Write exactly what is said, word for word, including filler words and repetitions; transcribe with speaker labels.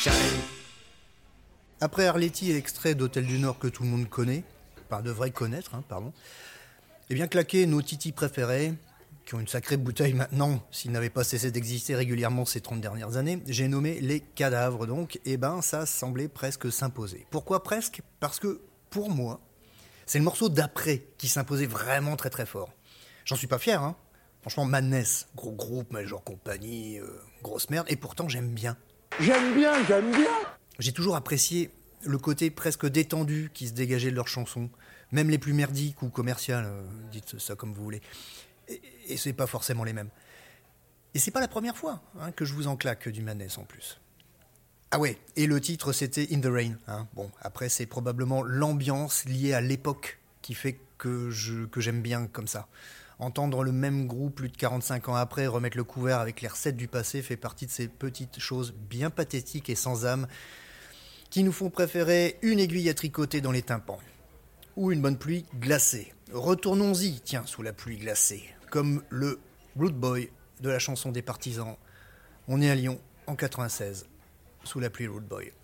Speaker 1: Après Arletty et l'extrait d'Hôtel du Nord que tout le monde connaît, enfin devrait connaître, hein, pardon, et bien claquer nos titis préférés, qui ont une sacrée bouteille maintenant, s'ils n'avaient pas cessé d'exister régulièrement ces trente dernières années, j'ai nommé les Cadavres donc, et ben ça semblait presque s'imposer. Pourquoi presque ? Parce que, pour moi, c'est le morceau d'après qui s'imposait vraiment très très fort. J'en suis pas fier, hein. Franchement, Madness, gros groupe, Major Company, euh, grosse merde, et pourtant j'aime bien.
Speaker 2: J'aime bien, j'aime bien.
Speaker 1: J'ai toujours apprécié le côté presque détendu qui se dégageait de leurs chansons, même les plus merdiques ou commerciales, euh, dites ça comme vous voulez. Et, et c'est pas forcément les mêmes. Et c'est pas la première fois hein, que je vous en claque du Madness en plus. Ah ouais, et le titre c'était In the Rain. Hein. Bon, après c'est probablement l'ambiance liée à l'époque qui fait que, je, que j'aime bien comme ça. Entendre le même groupe plus de quarante-cinq ans après remettre le couvert avec les recettes du passé fait partie de ces petites choses bien pathétiques et sans âme qui nous font préférer une aiguille à tricoter dans les tympans. Ou une bonne pluie glacée. Retournons-y, tiens, sous la pluie glacée. Comme le Root Boy de la chanson des Partisans. On est à Lyon, en quatre-vingt-seize, sous la pluie Root Boy.